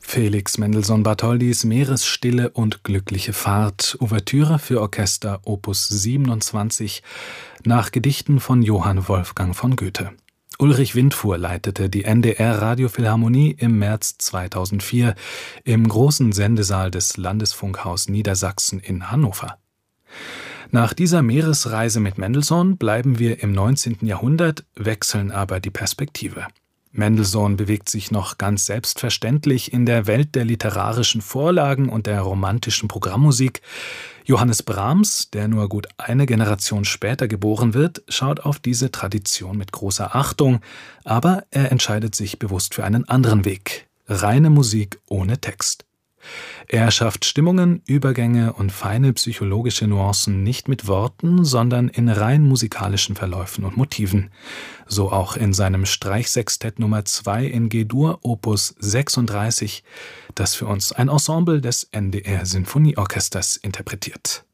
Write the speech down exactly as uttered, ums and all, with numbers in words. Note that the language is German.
Felix Mendelssohn Bartholdys Meeresstille und glückliche Fahrt, Ouvertüre für Orchester Opus siebenundzwanzig, nach Gedichten von Johann Wolfgang von Goethe. Ulrich Windfuhr leitete die N D R-Radiophilharmonie im März zweitausendvier im großen Sendesaal des Landesfunkhaus Niedersachsen in Hannover. Nach dieser Meeresreise mit Mendelssohn bleiben wir im neunzehnten Jahrhundert, wechseln aber die Perspektive. Mendelssohn bewegt sich noch ganz selbstverständlich in der Welt der literarischen Vorlagen und der romantischen Programmmusik. Johannes Brahms, der nur gut eine Generation später geboren wird, schaut auf diese Tradition mit großer Achtung, aber er entscheidet sich bewusst für einen anderen Weg: reine Musik ohne Text. Er schafft Stimmungen, Übergänge und feine psychologische Nuancen nicht mit Worten, sondern in rein musikalischen Verläufen und Motiven. So auch in seinem Streichsextett Nummer zwei in G-Dur Opus sechsunddreißig, das für uns ein Ensemble des N D R Sinfonieorchesters interpretiert.